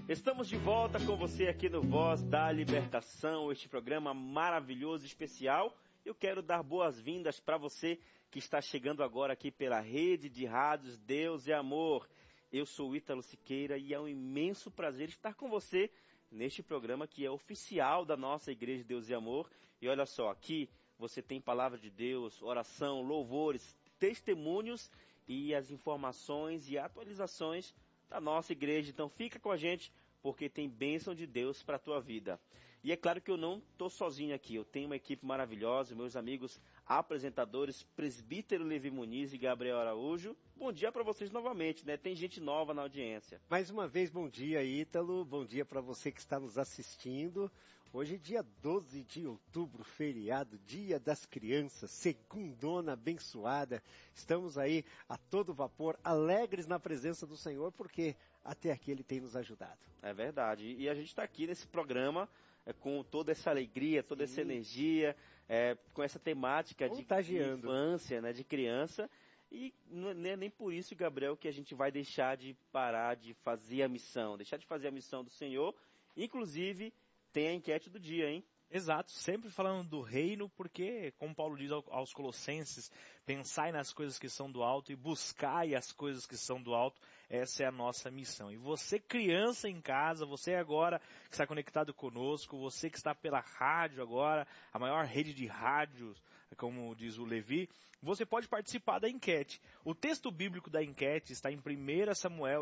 Estamos de volta com você aqui no Voz da Libertação, este programa maravilhoso e especial. Eu quero dar boas-vindas para você que está chegando agora aqui pela rede de rádios Deus e Amor. Eu sou o Ítalo Siqueira e é um imenso prazer estar com você neste programa que é oficial da nossa Igreja Deus e Amor. E olha só, aqui você tem palavra de Deus, oração, louvores, testemunhos e as informações e atualizações da nossa igreja. Então fica com a gente, porque tem bênção de Deus para a tua vida. E é claro que eu não estou sozinho aqui, eu tenho uma equipe maravilhosa, meus amigos apresentadores, presbítero Levi Muniz e Gabriel Araújo. Bom dia para vocês novamente, né? Tem gente nova na audiência. Mais uma vez, bom dia, Ítalo, bom dia para você que está nos assistindo. Hoje é dia 12 de outubro, feriado, Dia das Crianças, segundona abençoada. Estamos aí a todo vapor, alegres na presença do Senhor, porque até aqui Ele tem nos ajudado. É verdade, e a gente está aqui nesse programa com toda essa alegria, toda essa energia, com essa temática de infância, né, de criança. E não é nem por isso, Gabriel, que a gente vai deixar de parar de fazer a missão, deixar de fazer a missão do Senhor. Inclusive, tem a enquete do dia, hein? Exato, sempre falando do reino, porque, como Paulo diz aos Colossenses, pensai nas coisas que são do alto e buscai as coisas que são do alto, essa é a nossa missão. E você, criança em casa, você agora que está conectado conosco, você que está pela rádio agora, a maior rede de rádios, como diz o Levi, você pode participar da enquete. O texto bíblico da enquete está em 1 Samuel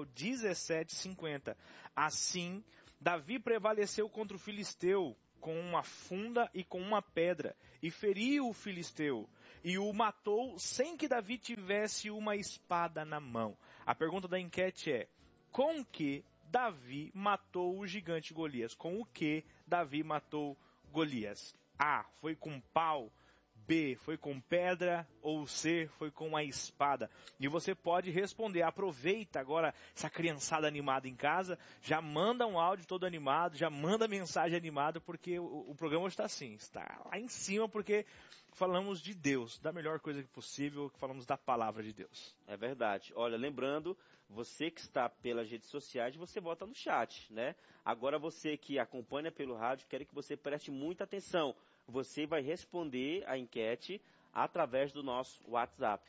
17:50. Assim, Davi prevaleceu contra o filisteu, com uma funda e com uma pedra, e feriu o filisteu, e o matou sem que Davi tivesse uma espada na mão. A pergunta da enquete é: com que Davi matou o gigante Golias? Com o que Davi matou Golias? A, foi com pau. B, foi com pedra, ou C, foi com a espada. E você pode responder. Aproveita agora essa criançada animada em casa, já manda um áudio todo animado, já manda mensagem animada, porque o programa está assim, está lá em cima, porque falamos de Deus, da melhor coisa possível, que falamos da palavra de Deus. É verdade. Olha, lembrando, você que está pelas redes sociais, você bota no chat, né? Agora você que acompanha pelo rádio, quero que você preste muita atenção. Você vai responder a enquete através do nosso WhatsApp.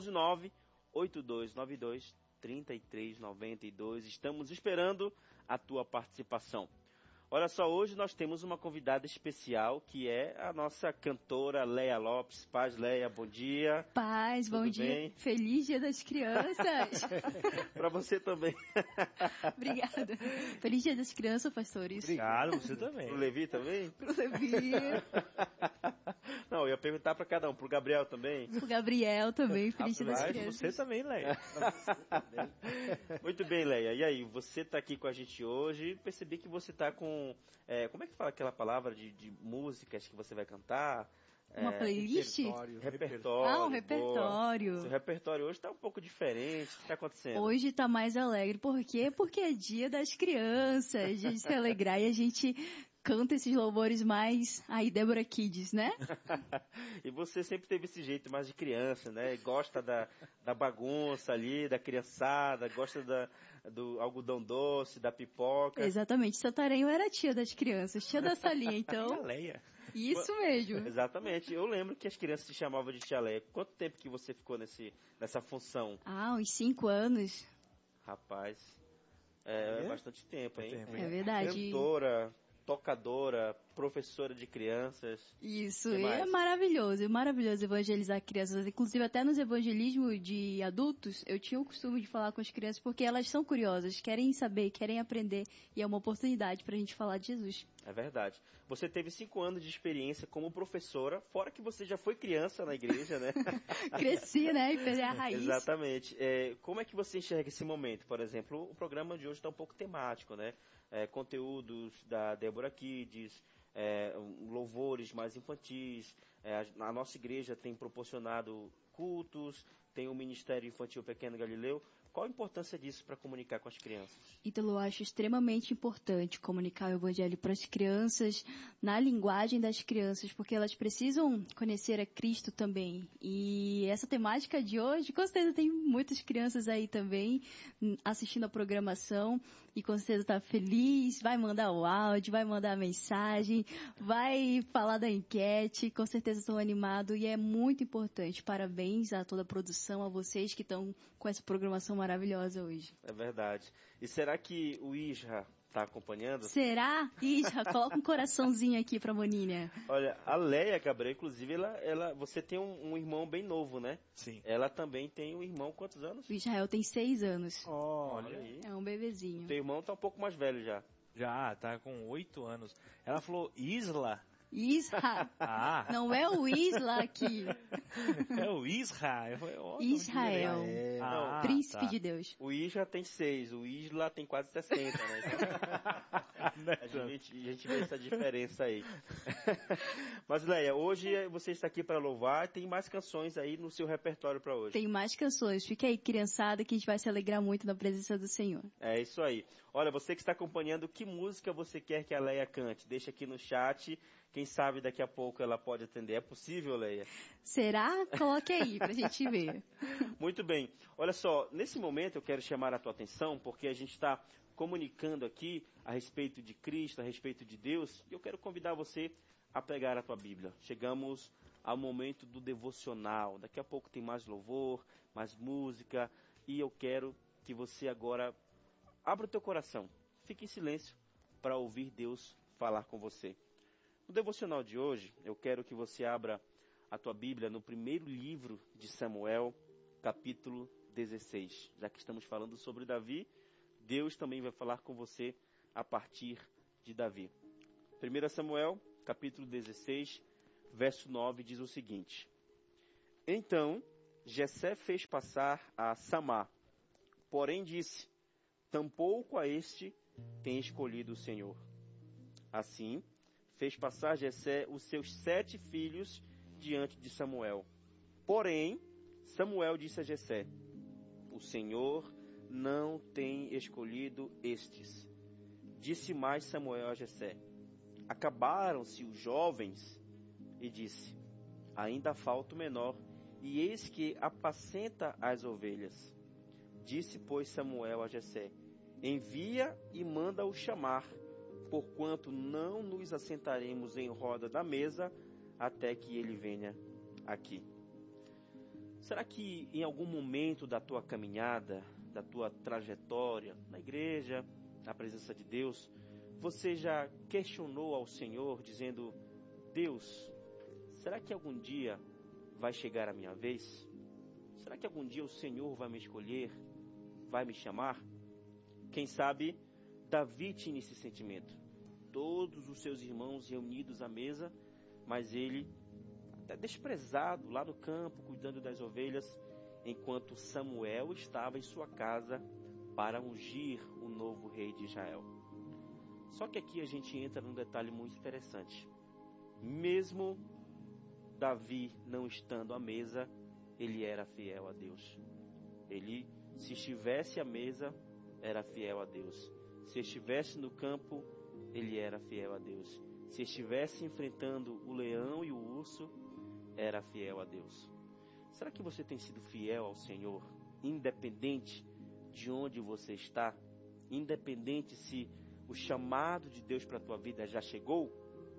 119-8292-3392. Estamos esperando a tua participação. Olha só, hoje nós temos uma convidada especial, que é a nossa cantora Leia Lopes. Paz, Leia, bom dia. Paz, bom dia. Bem? Feliz Dia das Crianças. Para você também. Obrigada. Feliz Dia das Crianças, pastores. Obrigado, você também. Pro Levi também? Pro Levi. Não, eu ia perguntar para cada um. Pro Gabriel também? Pro Gabriel também. Feliz Dia das Crianças. Você também, Leia. Muito bem, Leia. E aí, você está aqui com a gente hoje. Percebi que você está com... como é que fala aquela palavra de músicas que você vai cantar? Uma playlist? Repertório. Ah, um repertório. Boa. Seu repertório hoje está um pouco diferente. O que está acontecendo? Hoje está mais alegre. Por quê? Porque é Dia das Crianças. A gente se alegrar e a gente canta esses louvores mais aí, Débora Kids, né? E você sempre teve esse jeito mais de criança, né? Gosta da bagunça ali, da criançada, gosta do algodão doce, da pipoca. Exatamente. Santarém era a tia das crianças, tia da salinha, então... Tia Leia. Isso mesmo. Exatamente. Eu lembro que as crianças te chamavam de tia Leia. Quanto tempo que você ficou nessa função? Ah, uns 5 anos. Rapaz, é bastante tempo, hein? É verdade. Cantora, tocadora, professora de crianças. Isso, é maravilhoso evangelizar crianças. Inclusive, até nos evangelismos de adultos, eu tinha o costume de falar com as crianças porque elas são curiosas, querem saber, querem aprender, e é uma oportunidade para a gente falar de Jesus. É verdade. Você teve 5 anos de experiência como professora, fora que você já foi criança na igreja, né? Cresci, né? E peguei a raiz. Exatamente. Como é que você enxerga esse momento? Por exemplo, o programa de hoje está um pouco temático, né? Conteúdos da Débora Kids, louvores mais infantis. A nossa igreja tem proporcionado cultos, tem o Ministério Infantil Pequeno Galileu. Qual a importância disso para comunicar com as crianças? Então, eu acho extremamente importante comunicar o Evangelho para as crianças, na linguagem das crianças, porque elas precisam conhecer a Cristo também. E essa temática de hoje, com certeza tem muitas crianças aí também assistindo a programação e com certeza está feliz, vai mandar o áudio, vai mandar a mensagem, vai falar da enquete, com certeza estão animados e é muito importante. Parabéns a toda a produção, a vocês que estão com essa programação maravilhosa hoje. É verdade. E será que o Isra está acompanhando? Será? Isra, coloca um coraçãozinho aqui para a Moninha. Olha, a Leia Gabriel, inclusive, você tem um irmão bem novo, né? Sim. Ela também tem um irmão, quantos anos? O Israel tem 6 anos. Olha aí. É um bebezinho. Teu irmão tá um pouco mais velho já. Já, tá com 8 anos. Ela falou Isla. Isra. Ah, Não é o Isla aqui. é o Isra. Eu falei, ó, Israel. É. Ah, Príncipe tá. de Deus. O Isra tem 6, o Isla tem quase 60, né? Então, a gente vê essa diferença aí. Mas, Leia, hoje você está aqui para louvar. Tem mais canções aí no seu repertório para hoje. Tem mais canções. Fica aí, criançada, que a gente vai se alegrar muito na presença do Senhor. É isso aí. Olha, você que está acompanhando, que música você quer que a Leia cante? Deixa aqui no chat. Quem sabe daqui a pouco ela pode atender. É possível, Leia? Será? Coloque aí pra gente ver. Muito bem. Olha só, nesse momento eu quero chamar a tua atenção, porque a gente está comunicando aqui a respeito de Cristo, a respeito de Deus, e eu quero convidar você a pegar a tua Bíblia. Chegamos ao momento do devocional. Daqui a pouco tem mais louvor, mais música, e eu quero que você agora abra o teu coração. Fique em silêncio para ouvir Deus falar com você. No devocional de hoje, eu quero que você abra a tua Bíblia no primeiro livro de Samuel, capítulo 16. Já que estamos falando sobre Davi, Deus também vai falar com você a partir de Davi. 1 Samuel, capítulo 16, verso 9, diz o seguinte: Então Jessé fez passar a Samá, porém disse: Tampouco a este tem escolhido o Senhor. Assim, fez passar Jessé os seus 7 filhos diante de Samuel. Porém, Samuel disse a Jessé: O Senhor não tem escolhido estes. Disse mais Samuel a Jessé: Acabaram-se os jovens? E disse: Ainda falta o menor, e eis que apacenta as ovelhas. Disse, pois, Samuel a Jessé: Envia e manda-o chamar, porquanto não nos assentaremos em roda da mesa até que ele venha aqui. Será que em algum momento da tua caminhada, da tua trajetória na igreja, na presença de Deus, você já questionou ao Senhor, dizendo: Deus, será que algum dia vai chegar a minha vez? Será que algum dia o Senhor vai me escolher, vai me chamar? Quem sabe Davi tinha esse sentimento. Todos os seus irmãos reunidos à mesa, mas ele até desprezado lá no campo, cuidando das ovelhas, enquanto Samuel estava em sua casa para ungir o novo rei de Israel. Só que aqui a gente entra num detalhe muito interessante. Mesmo Davi não estando à mesa, ele era fiel a Deus. Ele, se estivesse à mesa, era fiel a Deus. Se estivesse no campo, ele era fiel a Deus. Se estivesse enfrentando o leão e o urso, era fiel a Deus. Será que você tem sido fiel ao Senhor, independente de onde você está? Independente se o chamado de Deus para a tua vida já chegou?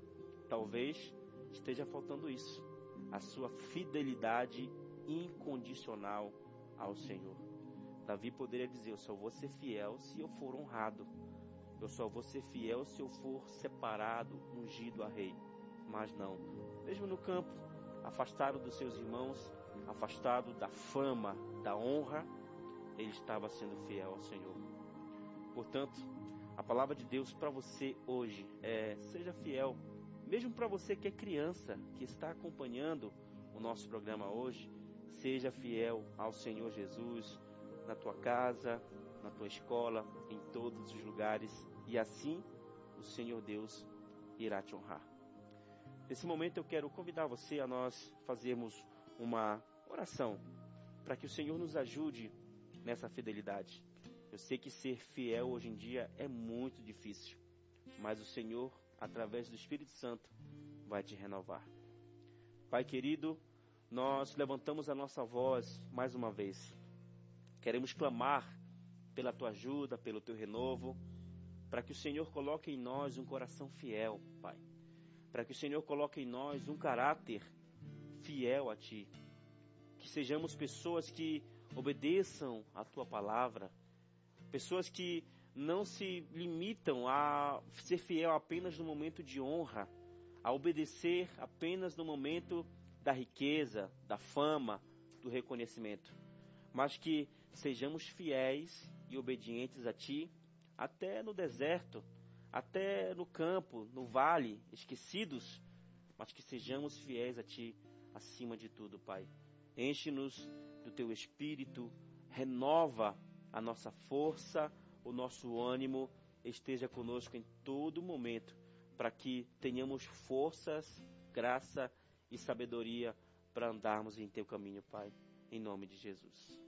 Talvez esteja faltando isso, a sua fidelidade incondicional ao Senhor. Davi poderia dizer: eu só vou ser fiel se eu for honrado. Eu só vou ser fiel se eu for separado, ungido a rei. Mas não. Mesmo no campo, afastado dos seus irmãos, afastado da fama, da honra, ele estava sendo fiel ao Senhor. Portanto, a palavra de Deus para você hoje é: seja fiel. Mesmo para você que é criança, que está acompanhando o nosso programa hoje, seja fiel ao Senhor Jesus, na tua casa, na tua escola, em todos os lugares, e assim o Senhor Deus irá te honrar. Nesse momento eu quero convidar você a nós fazermos uma oração, para que o Senhor nos ajude nessa fidelidade. Eu sei que ser fiel hoje em dia é muito difícil, mas o Senhor, através do Espírito Santo, vai te renovar. Pai querido, nós levantamos a nossa voz mais uma vez. Queremos clamar pela tua ajuda, pelo teu renovo, para que o Senhor coloque em nós um coração fiel, Pai. Para que o Senhor coloque em nós um caráter fiel a ti. Que sejamos pessoas que obedeçam a tua palavra, pessoas que não se limitam a ser fiel apenas no momento de honra, a obedecer apenas no momento da riqueza, da fama, do reconhecimento, mas que sejamos fiéis e obedientes a ti, até no deserto, até no campo, no vale, esquecidos, mas que sejamos fiéis a ti acima de tudo, Pai. Enche-nos do teu Espírito, renova a nossa força, o nosso ânimo, esteja conosco em todo momento, para que tenhamos forças, graça e sabedoria para andarmos em teu caminho, Pai, em nome de Jesus.